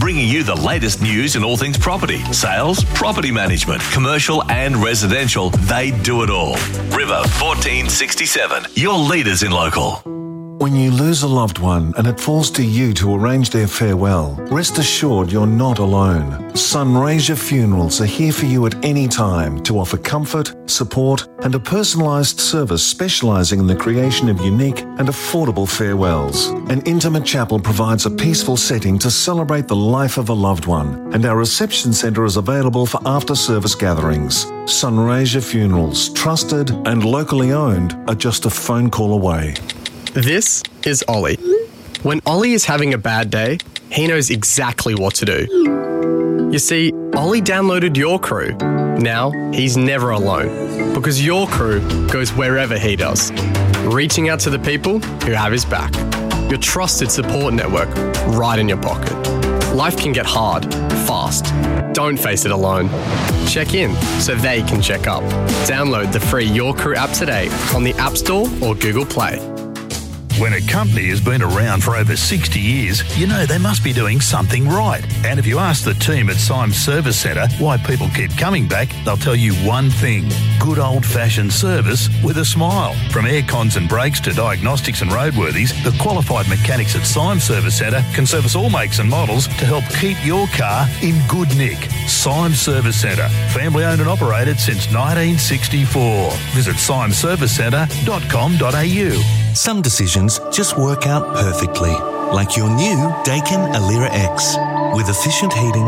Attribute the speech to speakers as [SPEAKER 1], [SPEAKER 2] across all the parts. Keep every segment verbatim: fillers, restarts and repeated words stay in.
[SPEAKER 1] bringing you the latest news in all things property, sales, property management, commercial and residential. They do it all. River fourteen sixty-seven, your leaders in local.
[SPEAKER 2] When you lose a loved one and it falls to you to arrange their farewell, rest assured you're not alone. Sunraysia Funerals are here for you at any time to offer comfort, support and a personalised service specialising in the creation of unique and affordable farewells. An intimate chapel provides a peaceful setting to celebrate the life of a loved one, and our reception centre is available for after-service gatherings. Sunraysia Funerals, trusted and locally owned, are just a phone call away.
[SPEAKER 3] This is Ollie. When Ollie is having a bad day, he knows exactly what to do. You see, Ollie downloaded Your Crew. Now, he's never alone, because Your Crew goes wherever he does, reaching out to the people who have his back. Your trusted support network right in your pocket. Life can get hard, fast. Don't face it alone. Check in so they can check up. Download the free Your Crew app today on the App Store or Google Play.
[SPEAKER 4] When a company has been around for over sixty years, you know they must be doing something right. And if you ask the team at Symes Service Centre why people keep coming back, they'll tell you one thing: good old-fashioned service with a smile. From air cons and brakes to diagnostics and roadworthies, the qualified mechanics at Symes Service Centre can service all makes and models to help keep your car in good nick. Symes Service Centre, family owned and operated since nineteen sixty-four. Visit symes service centre dot com dot a u.
[SPEAKER 5] Some decisions just work out perfectly, like your new Daikin Alira X, with efficient heating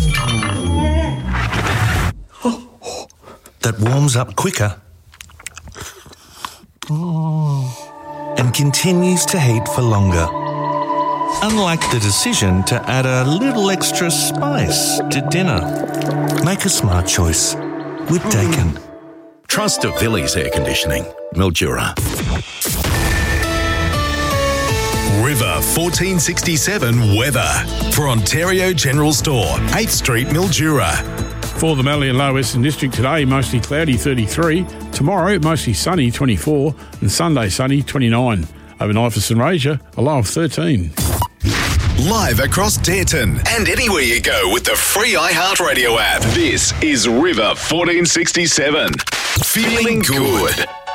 [SPEAKER 5] that warms up quicker and continues to heat for longer. Unlike the decision to add a little extra spice to dinner. Make a smart choice with Daikin.
[SPEAKER 1] Trust of Villiers Air Conditioning, Mildura. River fourteen sixty-seven weather for Ontario General Store, eighth Street, Mildura.
[SPEAKER 6] For the Mallee and Lower Western District today, mostly cloudy, thirty-three. Tomorrow, mostly sunny, twenty-four. And Sunday, sunny, twenty-nine. Overnight for Sunraysia, a low of thirteen.
[SPEAKER 1] Live across Dareton and anywhere you go with the free iHeartRadio app. This is River fourteen sixty-seven. Feeling good.